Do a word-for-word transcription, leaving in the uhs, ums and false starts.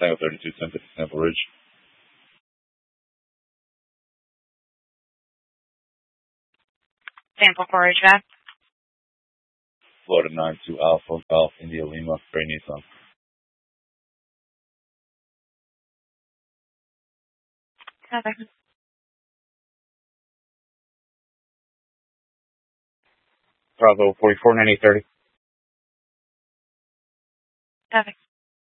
Tango thirty-two, ten fifty Sample Ridge. Sample four H V A C. Florida nine two Alpha, Golf, India Lima, Gray Nissan. Okay. Bravo forty-four ninety thirty. Okay.